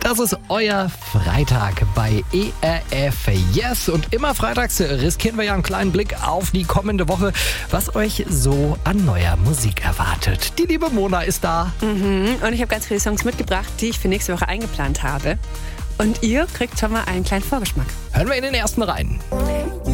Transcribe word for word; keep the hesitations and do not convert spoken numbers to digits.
Das ist euer Freitag bei E R F Yes. Und immer freitags riskieren wir ja einen kleinen Blick auf die kommende Woche, was euch so an neuer Musik erwartet. Die liebe Mona ist da. Mhm. Und ich habe ganz viele Songs mitgebracht, die ich für nächste Woche eingeplant habe. Und ihr kriegt schon mal einen kleinen Vorgeschmack. Hören wir in den ersten rein.